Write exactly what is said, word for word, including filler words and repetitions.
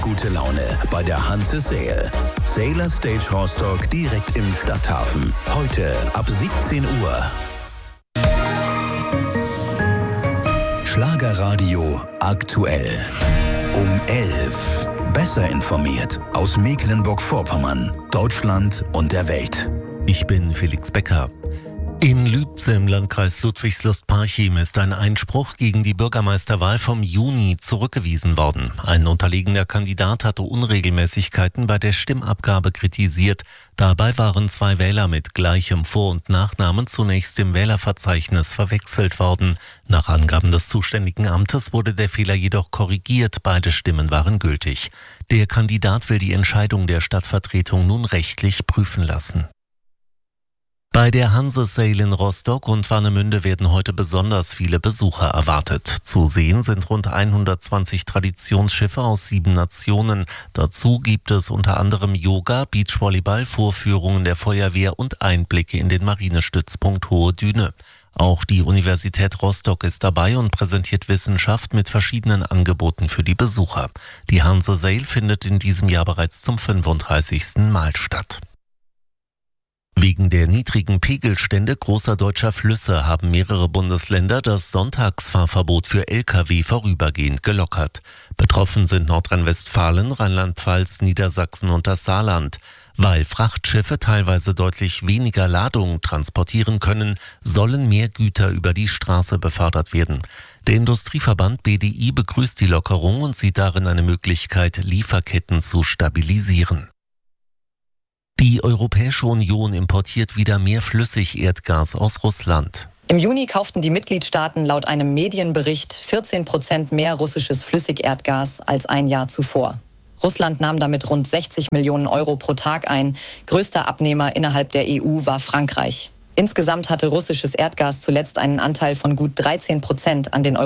gute Laune bei der Hanse Sale. Sailor Stage Rostock direkt im Stadthafen. Heute ab siebzehn Uhr. Schlagerradio aktuell. Um elf. Besser informiert aus Mecklenburg-Vorpommern, Deutschland und der Welt. Ich bin Felix Becker. In Lübze im Landkreis Ludwigslust-Parchim ist ein Einspruch gegen die Bürgermeisterwahl vom Juni zurückgewiesen worden. Ein unterlegener Kandidat hatte Unregelmäßigkeiten bei der Stimmabgabe kritisiert. Dabei waren zwei Wähler mit gleichem Vor- und Nachnamen zunächst im Wählerverzeichnis verwechselt worden. Nach Angaben des zuständigen Amtes wurde der Fehler jedoch korrigiert. Beide Stimmen waren gültig. Der Kandidat will die Entscheidung der Stadtvertretung nun rechtlich prüfen lassen. Bei der Hanse Sale in Rostock und Warnemünde werden heute besonders viele Besucher erwartet. Zu sehen sind rund hundertzwanzig Traditionsschiffe aus sieben Nationen. Dazu gibt es unter anderem Yoga, Beachvolleyball, Vorführungen der Feuerwehr und Einblicke in den Marinestützpunkt Hohe Düne. Auch die Universität Rostock ist dabei und präsentiert Wissenschaft mit verschiedenen Angeboten für die Besucher. Die Hanse Sale findet in diesem Jahr bereits zum fünfunddreißigsten Mal statt. Wegen der niedrigen Pegelstände großer deutscher Flüsse haben mehrere Bundesländer das Sonntagsfahrverbot für L K W vorübergehend gelockert. Betroffen sind Nordrhein-Westfalen, Rheinland-Pfalz, Niedersachsen und das Saarland. Weil Frachtschiffe teilweise deutlich weniger Ladung transportieren können, sollen mehr Güter über die Straße befördert werden. Der Industrieverband B D I begrüßt die Lockerung und sieht darin eine Möglichkeit, Lieferketten zu stabilisieren. Die Europäische Union importiert wieder mehr Flüssigerdgas aus Russland. Im Juni kauften die Mitgliedstaaten laut einem Medienbericht vierzehn Prozent mehr russisches Flüssigerdgas als ein Jahr zuvor. Russland nahm damit rund sechzig Millionen Euro pro Tag ein. Größter Abnehmer innerhalb der E U war Frankreich. Insgesamt hatte russisches Erdgas zuletzt einen Anteil von gut dreizehn Prozent an den